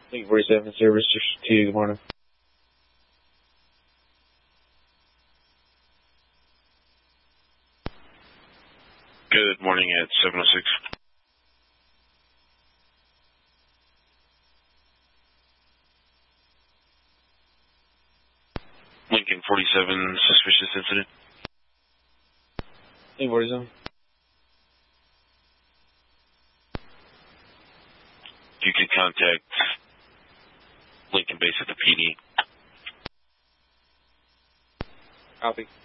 Lincoln 47, service 62, good morning. Good morning at 706. Lincoln 47, suspicious incident. Lincoln 47. You could contact Lincoln Base at the PD. Copy.